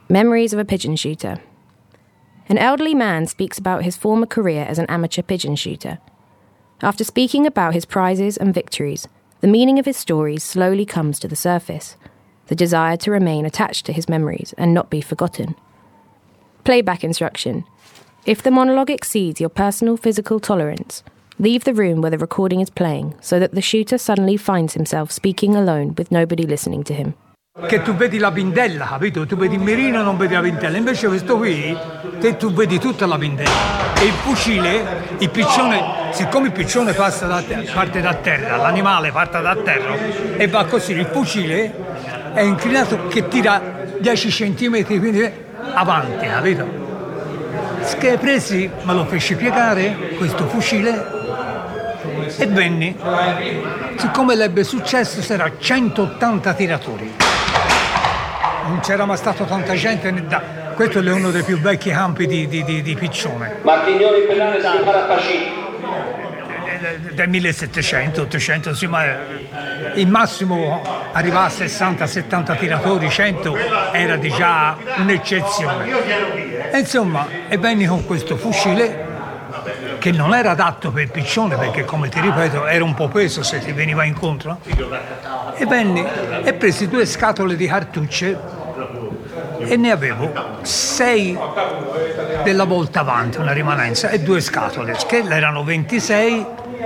Memories of a Pigeon Shooter. An elderly man speaks about his former career as an amateur pigeon shooter. After speaking about his prizes and victories, the meaning of his stories slowly comes to the surface, the desire to remain attached to his memories and not be forgotten. Playback instruction. If the monologue exceeds your personal physical tolerance, leave the room where the recording is playing so that the shooter suddenly finds himself speaking alone with nobody listening to him. Che tu vedi la pindella, capito? Tu vedi il mirino e non vedi la pindella. Invece questo qui, tu vedi tutta la pindella. E il fucile, il piccione, siccome il piccione parte da terra, l'animale parte da terra e va così, il fucile è inclinato che tira 10 centimetri quindi avanti, capito? Che presi, me lo feci piegare, questo fucile, e venni. Siccome l'ebbe successo, c'era 180 tiratori. Non c'era mai stato tanta gente, questo è uno dei più vecchi campi di piccione. Martignoni Pedane si chiama Pacini. Del 1700, 800, sì, ma il massimo arrivava a 60-70 tiratori, 100 era già un'eccezione. E insomma, e venni con questo fucile che non era adatto per il piccione perché, come ti ripeto, era un po' peso se ti veniva incontro. E venni e presi 2 scatole di cartucce e ne avevo 6 della volta avanti, una rimanenza, e 2 scatole, che erano 26,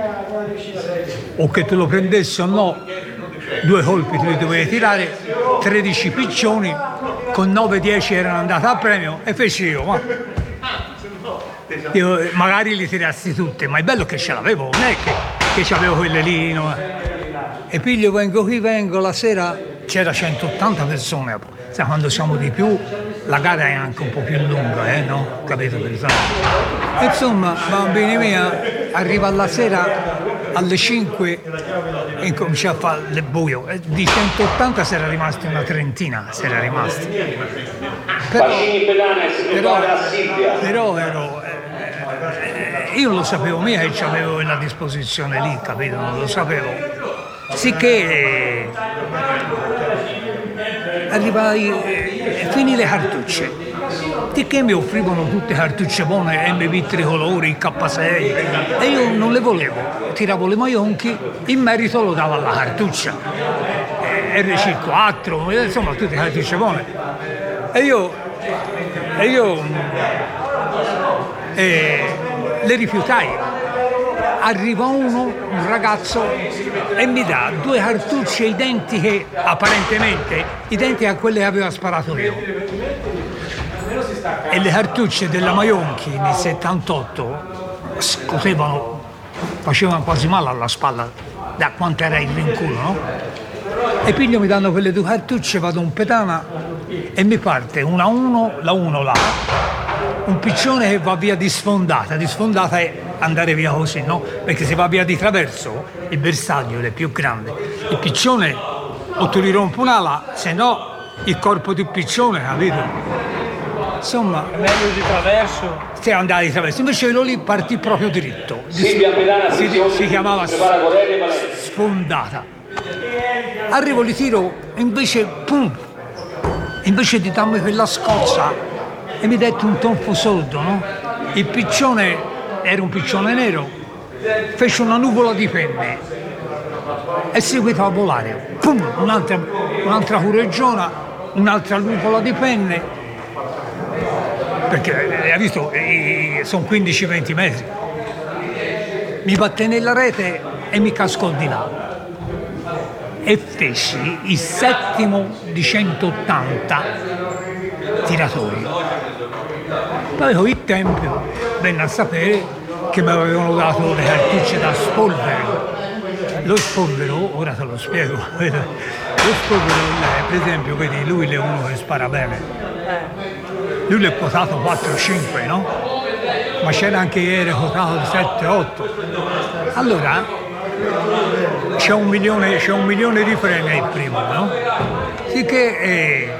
o che tu lo prendessi o no, 2 colpi tu li dovevi tirare, 13 piccioni, con 9-10 erano andati a premio, e feci io magari li tirassi tutti, ma il bello è che ce l'avevo, non è che c'avevo quelle lì, no? E piglio, vengo la sera, c'era 180 persone, sai, quando siamo di più la gara è anche un po' più lunga, no? Capito? Insomma, bambini mia, arriva alla sera alle 5 e incomincia a fare il buio, e di 180 si era rimasti una trentina, però io lo sapevo mia che c'avevo la disposizione lì, capito? Non lo sapevo. Sicché arrivai e finì le cartucce. Di che mi offrivano tutte cartucce buone, MV tricolori, il K6, e io non le volevo. Tiravo le maionchi, in merito lo davo alla cartuccia. RC4, insomma tutte cartucce buone. E io le rifiutai. Arriva un ragazzo e mi dà 2 cartucce identiche, apparentemente identiche a quelle che aveva sparato io. E le cartucce della Maionchi nel 78 scotevano, facevano quasi male alla spalla da quanto era il rinculo, no? E piglio, mi danno quelle 2 cartucce, vado in pedana e mi parte una 1, la 1 là, un piccione che va via di sfondata è andare via così, no? Perché se va via di traverso, il bersaglio è più grande. Il piccione o tu gli rompi un'ala, se no il corpo del piccione, capito? Insomma, è meglio di traverso. Se andare di traverso, invece quello lì partì proprio dritto. Si chiamava sfondata. Arrivo, li tiro, invece, pum! Invece di darmi quella scozza, e mi dette un tonfo sordo, no? Il piccione era un piccione nero, fece una nuvola di penne e seguitò a volare. Pum! Un'altra cureggiona, un'altra nuvola di penne, perché hai visto, sono 15-20 metri. Mi batté nella rete e mi cascò di là. E feci il 7° di 180 tiratori. Poi con il tempo venne a sapere che mi avevano dato le cartucce da spolvero. Lo spolvero, ora te lo spiego, lo spolvero, per esempio, vedi, lui è uno che spara bene. Lui l'è quotato 4-5, no? Ma c'era anche ieri quotato 7-8. Allora c'è un milione di premi il primo, no? Sicché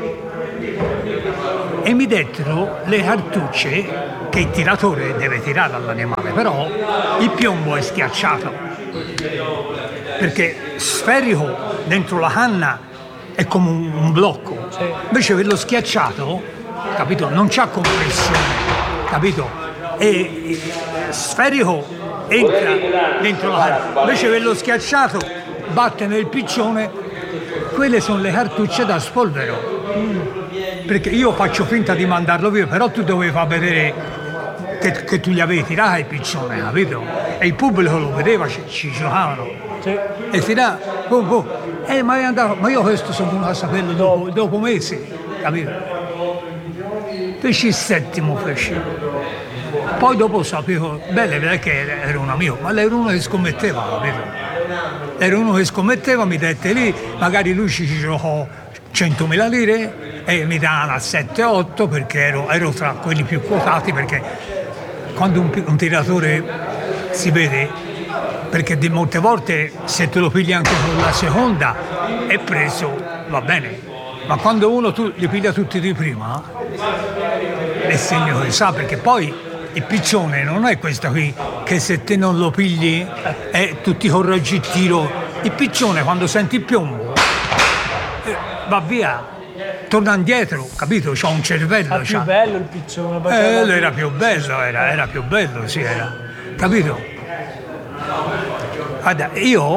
e mi dettero le cartucce che il tiratore deve tirare all'animale, però il piombo è schiacciato, perché sferico dentro la canna è come un blocco. Sì. Invece quello schiacciato, capito, non c'ha compressione, capito? E sferico entra dentro la cartuccia, invece quello schiacciato batte nel piccione. Quelle sono le cartucce da spolvero. Perché io faccio finta di mandarlo via, però tu dovevi far vedere che tu gli avevi tirato il piccione, capito? E il pubblico lo vedeva, ci giocavano. Sì. E tirava, ma è andato, ma io questo sono venuto a saperlo dopo mesi, capito? Feci il settimo, poi dopo sapevo, bene, non è che era un amico, ma era uno che scommetteva, capito? Era uno che scommetteva, mi dette lì, magari lui ci giocò 100.000 lire e mi dava a 7-8 perché ero tra quelli più quotati, perché quando un tiratore si vede, perché di molte volte se te lo pigli anche con la seconda è preso, va bene, ma quando uno tu li piglia tutti di prima è segno che sa, perché poi il piccione non è questo qui che se te non lo pigli tu ti correggi il tiro. Il piccione quando senti il piombo va via, torna indietro, capito? C'ha un cervello. Era più bello il piccione. Era più bello, era più bello, sì, era. Capito? Guarda, io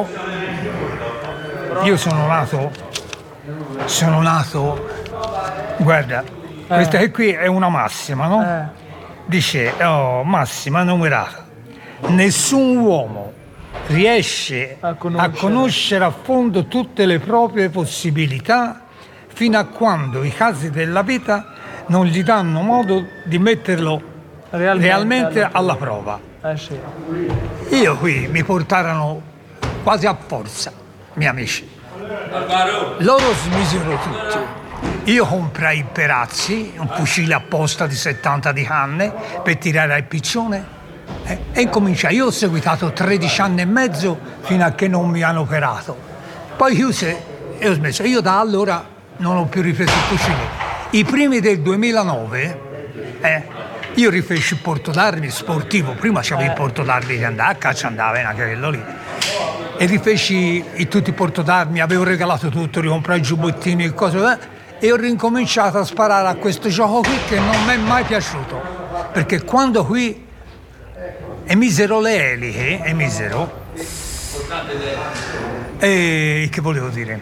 sono nato, guarda, questa qui è una massima, no? Dice, massima numerata. Nessun uomo riesce a conoscere a fondo tutte le proprie possibilità fino a quando i casi della vita non gli danno modo di metterlo realmente alla prova. Sì. Io qui mi portarono quasi a forza, miei amici. Loro smisero tutti. Io comprai Perazzi, un fucile apposta di 70 di canne per tirare al piccione e incominciai. Io ho seguitato 13 anni e mezzo fino a che non mi hanno operato. Poi chiuse e ho smesso. Io da allora non ho più ripreso il fucile. I primi del 2009 io rifeci il porto d'armi sportivo. Prima c'avevo il porto d'armi che andava a caccia, andava anche quello lì. E rifeci tutti i porto d'armi, avevo regalato tutto, ricomprai i giubbottini e cose, e ho ricominciato a sparare a questo gioco qui che non mi è mai piaciuto, perché quando qui emisero le eliche, che volevo dire,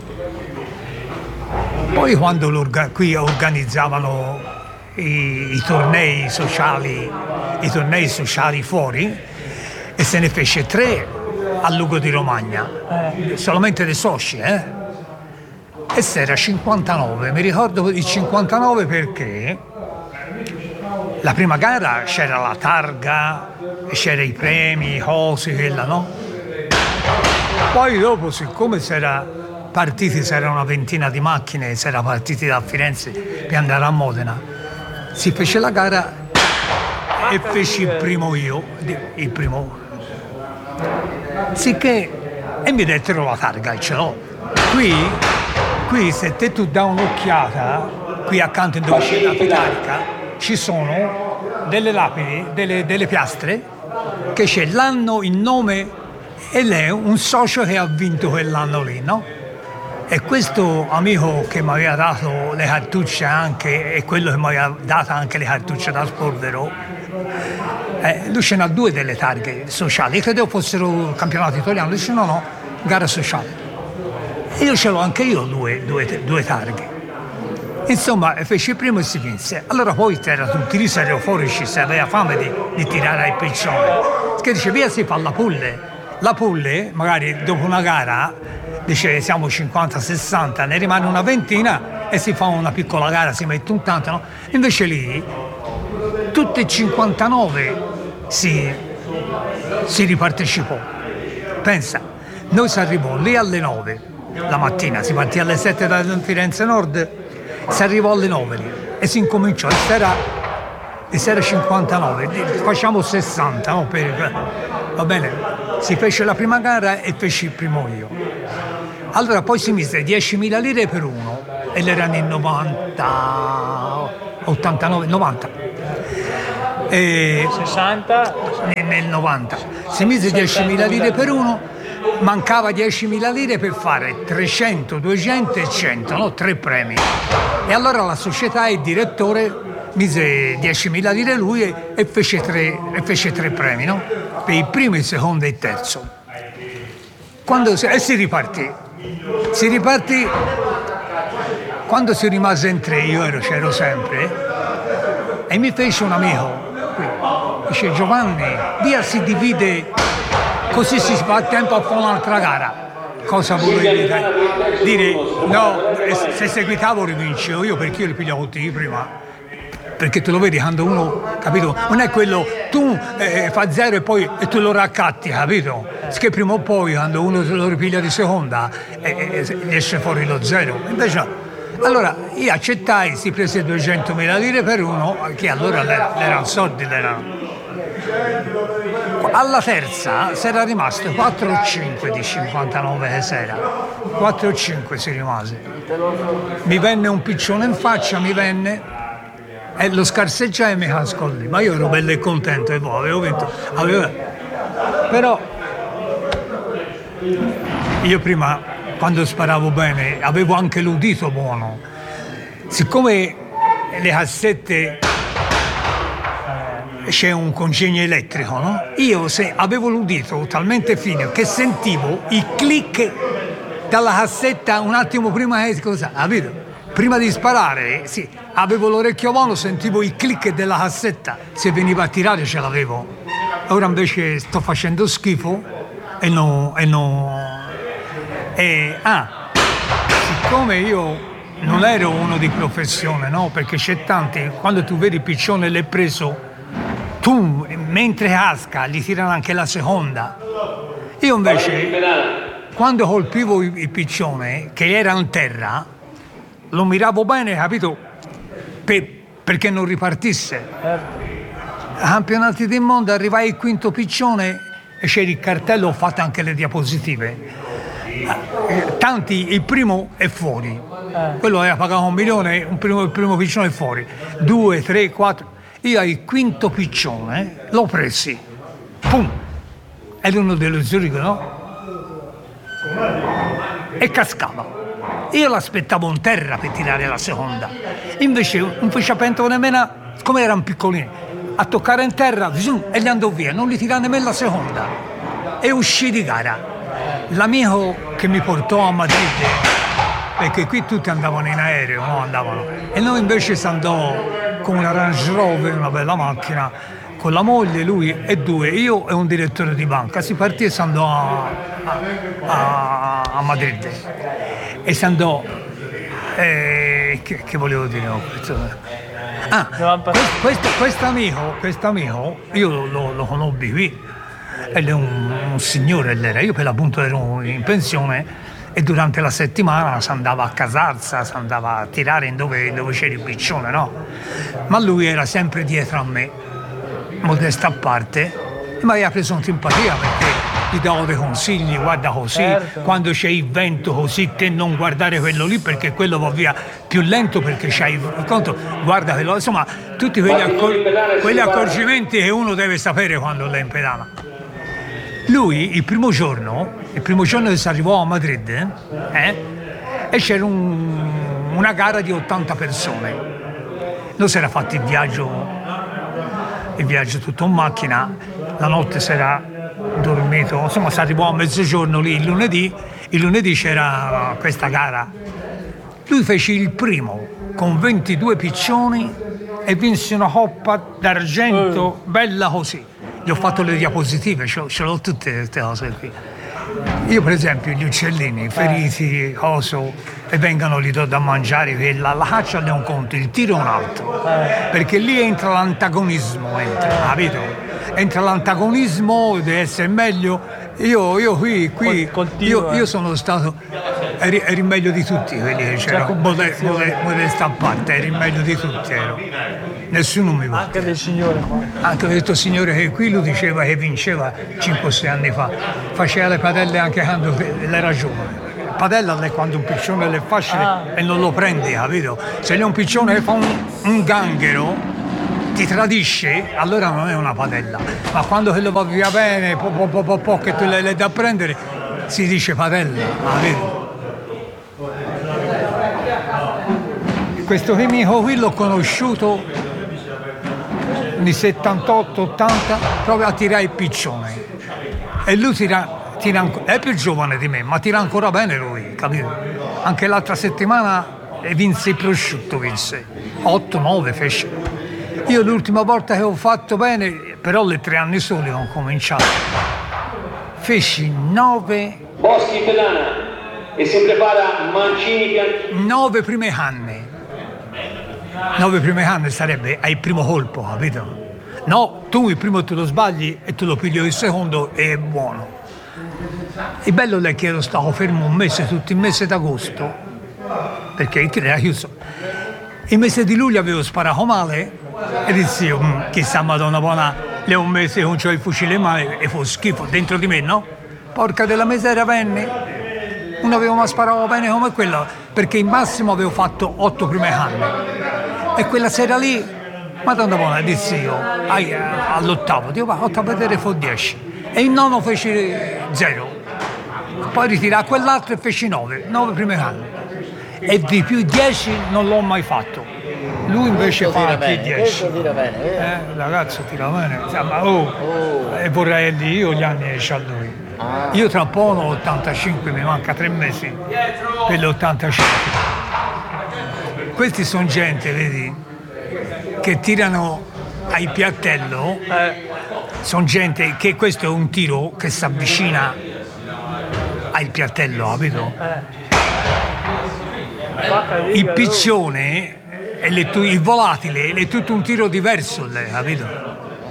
poi quando qui organizzavano i tornei sociali fuori, e se ne fece 3 a Lugo di Romagna, solamente dei soci, e s'era 59, mi ricordo il 59 perché la prima gara c'era la targa, c'era i premi, cose, quella, no? Poi dopo, siccome c'era una ventina di macchine, si era partiti da Firenze per andare a Modena, si fece la gara e feci il primo io, sicché, e mi dettero la targa e ce l'ho. Qui se te tu dai un'occhiata, qui accanto dove c'è la pitarica, ci sono delle lapidi, delle piastre, che c'è l'anno, il nome e lei un socio che ha vinto quell'anno lì, no? E questo amico che mi aveva dato le cartucce anche, e quello che mi aveva dato anche le cartucce da spolvero, lui ce n'ha 2 delle targhe sociali, credevo fossero campionato italiano, dice no, gara sociale. E io ce l'ho anche io 2 targhe. Insomma, fece il primo e si vinse. Allora poi c'era tutti lì, saremo fuori, ci si aveva fame di tirare al piccione. Che dice, via si fa la pulle. La pulle, magari dopo una gara, dice siamo 50-60, ne rimane una ventina e si fa una piccola gara, si mette un tanto, no? Invece lì, tutte e 59 si ripartecipò. Pensa, noi si arrivò lì alle 9 la mattina, si partì alle 7 da Firenze Nord, si arrivò alle 9 lì e si incominciò, e se era 59, facciamo 60, no? Va bene, si fece la prima gara e feci il primo io. Allora poi si mise 10.000 lire per uno e l'erano in 90, 89, 90. E 60 nel 90 si mise 10.000 lire per uno mancava 10.000 lire per fare 300, 200 e 100, no? 3 premi. E allora la società e il direttore mise 10.000 lire lui e fece tre premi, no? Per il primo, il secondo e il terzo. E si ripartì. Quando si rimase in 3, c'ero sempre, e mi fece un amico qui. Dice: Giovanni, via, si divide, così si fa tempo a fare un'altra gara. Cosa volevi dire? No, se seguitavo rivincevo io, perché io li pigliavo tutti prima. Perché tu lo vedi quando uno, capito? Non è quello, tu fa 0 e tu lo raccatti, capito? Che prima o poi quando uno se lo ripiglia di seconda esce fuori lo 0. Invece, allora io accettai, si prese 200.000 lire per uno, che allora erano soldi. Alla terza si era rimasto 4 o 5 di 59 che s'era. 4 o 5 si rimase. Mi venne un piccione in faccia, e lo scarseggiai e mi cascò lì. Ma io ero bello e contento e poi avevo vinto. Però io prima, quando sparavo bene, avevo anche l'udito buono. Siccome le cassette c'è un congegno elettrico, no? Io avevo l'udito talmente fine che sentivo il click dalla cassetta un attimo prima che cosa, capito? Prima di sparare, sì, avevo l'orecchio buono, sentivo il click della cassetta, se veniva a tirare ce l'avevo. Ora invece sto facendo schifo siccome io non ero uno di professione, no? Perché c'è tanti, quando tu vedi il piccione l'hai preso, tu mentre casca gli tirano anche la seconda. Io invece, quando colpivo il piccione, che era in terra, lo miravo bene, capito? Perché non ripartisse. Ai campionati del mondo arrivai il quinto piccione e c'era il cartello, ho fatto anche le diapositive. Tanti, il primo è fuori. Quello aveva pagato 1 milione, il primo piccione è fuori. 2, 3, 4. Io il quinto piccione l'ho presi. Pum! Era uno dello Zurigo, no? E cascava. Io l'aspettavo in terra per tirare la seconda. Invece un pesciapento nemmeno, come erano piccolini, a toccare in terra e gli andò via, non li tirava nemmeno la seconda. E uscì di gara. L'amico che mi portò a Madrid, perché qui tutti andavano in aereo, no? E noi invece si andò con una Range Rover, una bella macchina, con la moglie, lui e 2, io e un direttore di banca. Si partì e si andò a Madrid. E si andò, che volevo dire? Questo amico, io lo conobbi qui, ed è un signore, io per l'appunto ero in pensione, e durante la settimana si andava a Casarza, si andava a tirare dove c'era il piccione, no? Ma lui era sempre dietro a me, modesta a parte, e mi aveva preso in simpatia perché gli davo dei consigli: guarda così, certo. Quando c'è il vento così te non guardare quello lì perché quello va via più lento perché c'hai il conto, guarda quello, insomma tutti quegli accorgimenti che uno deve sapere quando è in pedana. Lui il primo giorno che si arrivò a Madrid e c'era una gara di 80 persone. Noi si era fatto il viaggio tutto in macchina, la notte si era dormito, insomma si arrivò a mezzogiorno lì il lunedì c'era questa gara. Lui fece il primo con 22 piccioni e vinse una coppa d'argento bella così. Gli ho fatto le diapositive, ce l'ho tutte queste cose qui. Io per esempio gli uccellini feriti, coso, e vengono lì da mangiare, la caccia è un conto, il tiro è un altro, perché lì entra l'antagonismo, capito? Entra l'antagonismo, deve essere meglio. Io qui io sono stato, eri meglio di tutti quelli che c'erano, modesta a parte, eri meglio di tutti, nessuno mi va. Anche del signore qua. Anche questo signore che qui lo diceva che vinceva 5-6 anni fa, faceva le padelle anche quando era giovane. Padella è quando un piccione è facile e non lo prendi, capito? Se è un piccione che fa un ganghero, ti tradisce, allora non è una padella. Ma quando quello va via bene, che tu le da prendere, si dice padella, vedi? Questo chimico qui l'ho conosciuto nel 78-80 proprio a tirare il piccione. E lui è più giovane di me, ma tira ancora bene lui, capito? Anche l'altra settimana vinse il prosciutto, 8-9 fece. Io l'ultima volta che ho fatto bene, però le 3 anni soli ho cominciato, feci 9. Boschi Pedana e si prepara Mancini Piantini. 9 prime canne. 9 prime canne sarebbe al primo colpo, capito? No, tu il primo te lo sbagli e te lo piglio il secondo e è buono. Il bello è che ero stato fermo un mese, tutto il mese d'agosto, perché era chiuso. Il mese di luglio avevo sparato male e dissi io, chissà Madonna buona, le un mese con il fucile in mano e fu schifo dentro di me, no? Porca della miseria, venne. Non avevo mai sparato bene come quella, perché il massimo avevo fatto 8 prime canne. E quella sera lì, Madonna buona, dissi io, all'ottavo, dico va, a vedere fu 10. E il nono feci 0. Poi ritirai quell'altro e feci 9 prime canne. E di più 10 non l'ho mai fatto. Lui invece fa anche 10. Ragazzo tira bene. Insomma, e vorrei lì io gli anni che c'ha lui. Io tra poco ho 85, mi manca 3 mesi per l'85. Questi sono gente, vedi, che tirano ai piattello. Sono gente che questo è un tiro che si avvicina al piattello, capito? Il piccione e il volatile è tutto un tiro diverso, capito?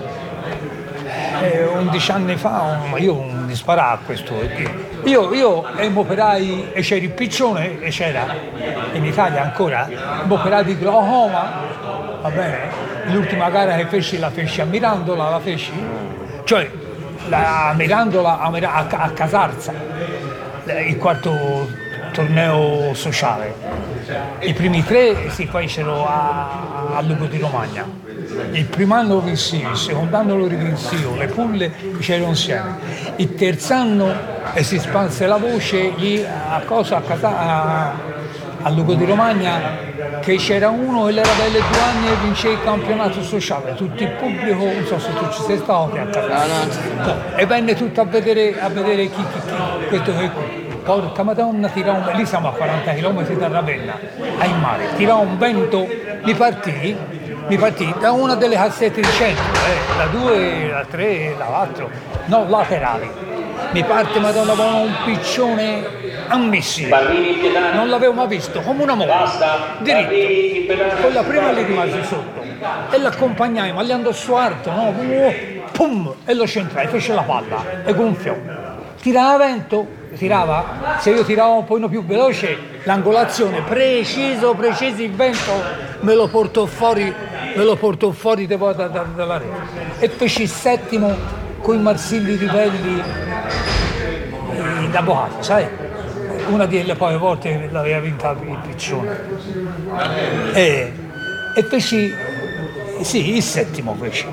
11 anni fa io mi sparavo a questo. Io operai e c'era il piccione e c'era in Italia ancora operai di glaucoma, va bene? L'ultima gara che feci la feci a Mirandola, cioè a Mirandola a Casarza, il quarto torneo sociale. I primi 3 si fecero a Lugo di Romagna. Il primo anno lo vinsi, il secondo anno lo rivinsi io, le pulle c'erano insieme. Il terzo anno si spanse la voce lì a Lugo di Romagna che c'era uno che era delle 2 anni e vince il campionato sociale, tutto il pubblico, non so se tu ci sei stato a casa. No. E venne tutto a vedere chi questo che porca Madonna, tirava lì siamo a 40 km da Ravenna, ai mare, tirava un vento, mi partì da una delle cassette di centro, la 2, la 3, la 4, no, laterali. Mi parte Madonna con un piccione ammissibile, non l'avevo mai visto, come una molla, diritto, con la prima li rimase sotto e l'accompagnai, ma gli andò su alto, no? Pum, e lo centrai, fece la palla e gonfiò. Tirava vento, se io tiravo un po' più veloce, l'angolazione, preciso il vento, me lo portò fuori dalla rete. E feci il settimo con i Marsilli Rivelli d'Avvocato, sai? Una delle poche volte l'aveva vinta il piccione. E feci, sì, il settimo feci.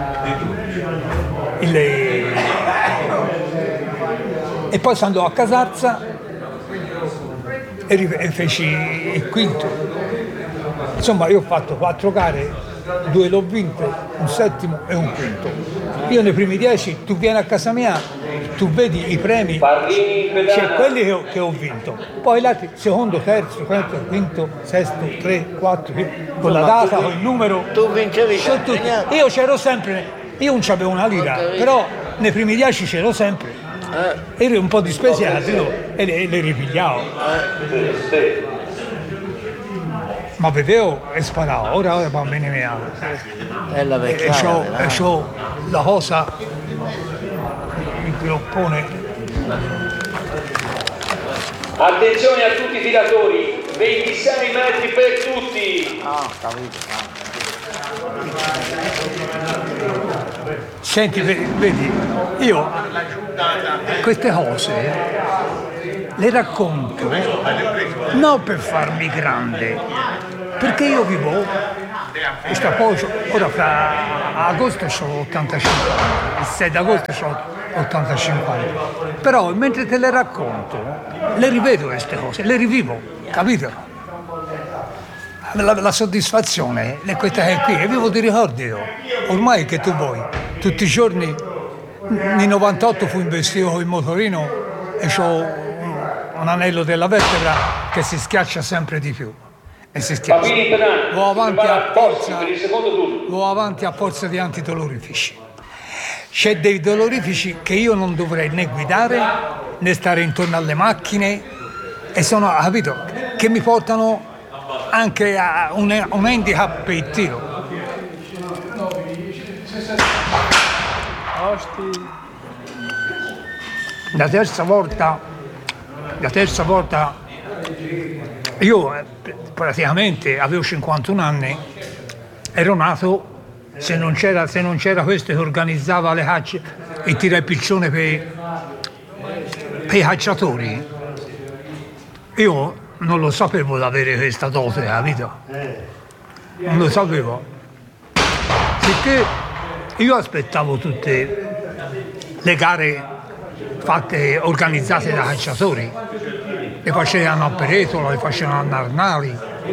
E poi si andò a Casarza e feci il quinto. Insomma, io ho fatto 4 gare, 2 l'ho vinte, un settimo e un quinto. Io nei primi 10, tu vieni a casa mia, tu vedi i premi, c'è quelli che ho vinto. Poi gli altri, secondo, terzo, quarto, quinto, sesto, 3, 4, con la data, con il numero. Tu vincevi sempre. Io c'ero sempre, io non c'avevo una lira, però nei primi 10 c'ero sempre. Ero un po' dispesiato e le ripigliavo. Ma vedevo e sparavo, ora bambini miei. È la vecchiaia. E c'ho la cosa, il groppone. Attenzione a tutti i tiratori, 26 metri per tutti. Senti, vedi, io queste cose le racconto non per farmi grande, perché io vivo, ora fra agosto ho 85 anni, il 6 d'agosto ho 85 anni. Però mentre te le racconto, le rivedo queste cose, le rivivo, capito? La soddisfazione è questa che è qui, e vivo di ricordi io. Ormai che tu vuoi, tutti i giorni, nel 98 fui investito con il motorino e ho un anello della vertebra che si schiaccia sempre di più. E si schiaccia. Vado avanti a forza di antidolorifici. C'è dei dolorifici che io non dovrei né guidare né stare intorno alle macchine, e sono, capito, che mi portano anche a un handicap per il tiro. La terza volta io praticamente avevo 51 anni, ero nato, se non c'era questo che organizzava le cacce, il tiro al piccione per i cacciatori, io non lo sapevo di avere questa dote, capito? Non lo sapevo. Perché io aspettavo tutte le gare organizzate da cacciatori, le facevano a Peretola, le facevano a Arnali.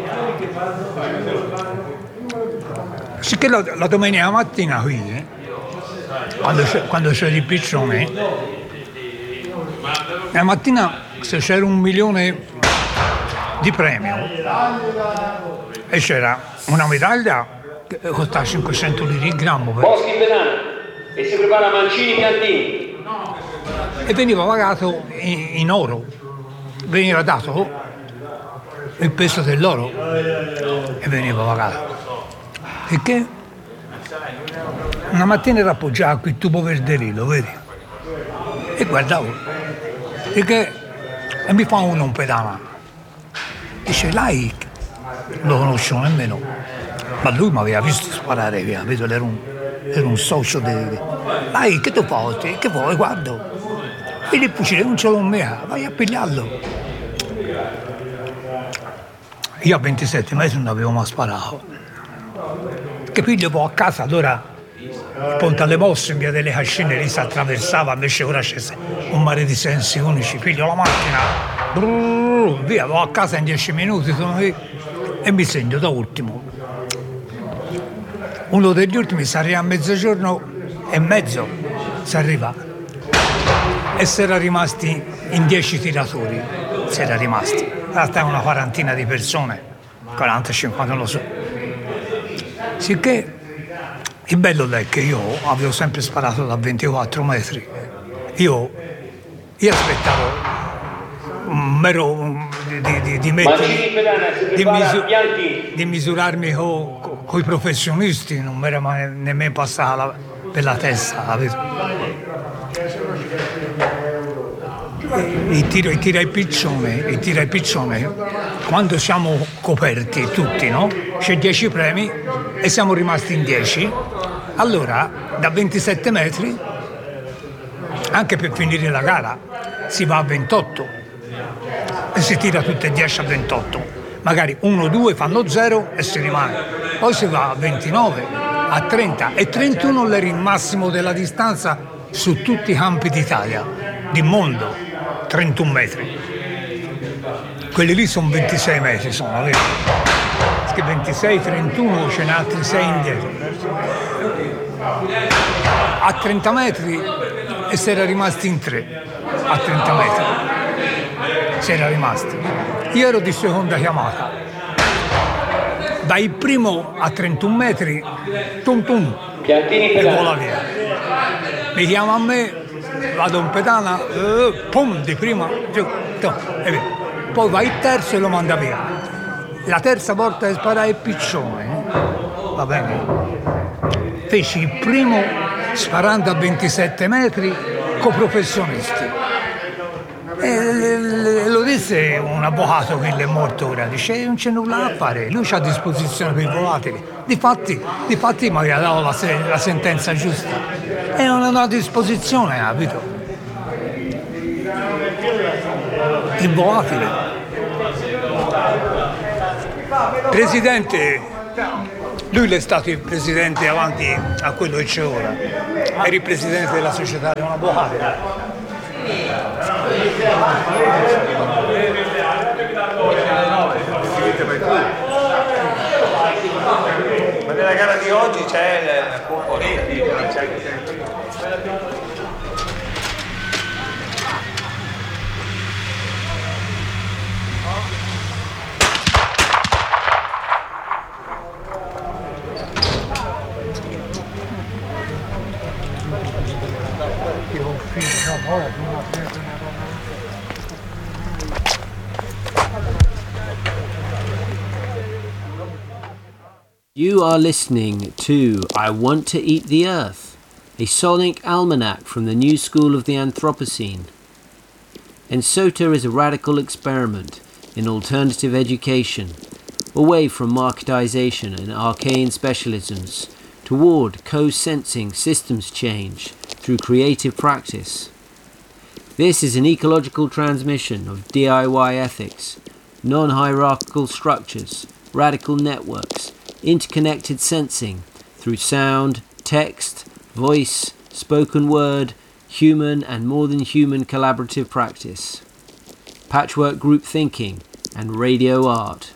Sicché la domenica mattina qui, quando c'era il piccione, la mattina se c'era 1 milione di premio e c'era una medaglia che costava 500 lire il grammo. Boschi in Benana e si prepara Mancini Piantini. E veniva pagato in oro, veniva dato il peso dell'oro e veniva pagato. Perché una mattina era appoggiato qui il tubo verderino, vedi? E guardavo, e mi fa uno un pedana. Dice, lei non lo conoscevo nemmeno, ma lui mi aveva visto sparare via, vedo, era un socio di... Lei, che tu fai? Che vuoi? Guarda. E il fucile non ce l'ho mia, vai a pigliarlo. Io a 27 mesi non avevo mai sparato. Che piglio poi a casa, allora il Ponte alle Mosse in via delle Cascine lì si attraversava, invece ora c'è un mare di sensi unici, piglio la macchina, via, vado a casa in 10 minuti, sono qui e mi segno da ultimo. Uno degli ultimi si arriva a mezzogiorno e mezzo, si arriva. E si era rimasti in 10 tiratori, si era rimasti. In realtà una quarantina di persone, 40-50 non lo so. Sicché il bello è che io avevo sempre sparato da 24 metri. Io aspettavo di misurarmi con i professionisti, non mi era mai nemmeno passata per la testa, capito? Il tiro al piccione, quando siamo coperti tutti, no? C'è 10 premi e siamo rimasti in 10, allora da 27 metri, anche per finire la gara, si va a 28 e si tira tutte 10 a 28, magari 1-2 fanno 0 e si rimane, poi si va a 29, a 30 e 31 è il massimo della distanza su tutti i campi d'Italia, di mondo. 31 metri, quelli lì sono 26 metri, sono vero? Perché 26, 31 ce n'è altri 6 indietro. A 30 metri e si era rimasti in 3, a 30 metri si era rimasti. Io ero di seconda chiamata, dal primo a 31 metri, tum tum, e vola via. Mi chiama a me, vado in pedana, pum, di prima, giù, e via. Poi va il terzo e lo manda via. La terza volta che sparai il piccione, va bene, feci il primo sparando a 27 metri con professionisti. E lo disse un avvocato che è morto ora, dice non c'è nulla da fare, lui c'ha a disposizione per i volatili. Difatti mi aveva dato la sentenza giusta e non è a disposizione, capito? Il volatile. Presidente, Lui è stato il presidente avanti a quello che c'è ora. Era il presidente della società di un avvocato. Ma nella gara di oggi c'è il Pomporetti, non c'è You are listening to I Want to Eat the Earth, a sonic almanac from the new school of the Anthropocene. ENSOTA is a radical experiment in alternative education, away from marketization and arcane specialisms, toward co-sensing systems change through creative practice. This is an ecological transmission of DIY ethics, non-hierarchical structures, radical networks, interconnected sensing through sound, text, voice, spoken word, human and more than human collaborative practice, patchwork group thinking, and radio art.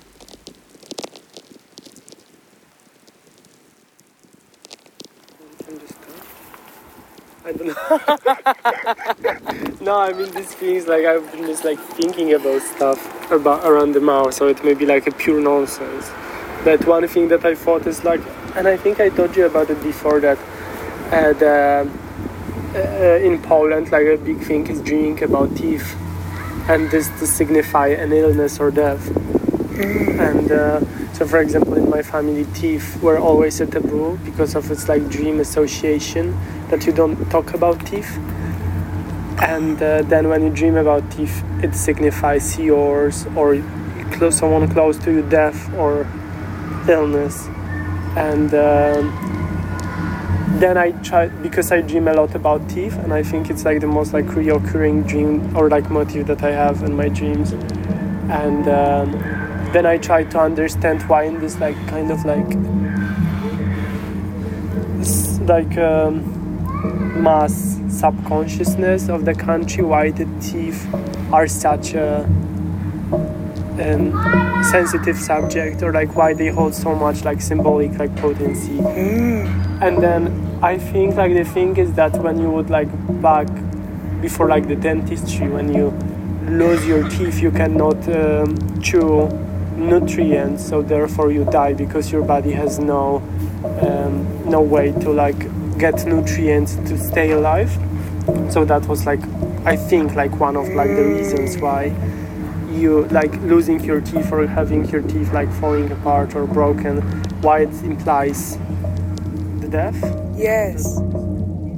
I don't know. No, I mean these things like I've been just like thinking about stuff about around the mouth, so it may be like a pure nonsense. But one thing that I thought is like, and I think I told you about it before, that in Poland, like a big thing is dreaming about teeth, and this to signify an illness or death. And so, for example, in my family, teeth were always a taboo because of its like dream association that you don't talk about teeth. And then when you dream about teeth, it signifies yours or someone close to you, death or illness. And then I try, because I dream a lot about teeth, and I think it's like the most like reoccurring dream or like motive that I have in my dreams. And then I try to understand why in this like kind of like mass subconsciousness of the country, why the teeth are such a sensitive subject, or like why they hold so much like symbolic like potency. And then I think like the thing is that when you would like back before like the dentistry, when you lose your teeth, you cannot chew nutrients, so therefore you die because your body has no way to like get nutrients to stay alive. So that was like, I think like one of like the reasons why you like losing your teeth or having your teeth like falling apart or broken, why it implies the death. Yes.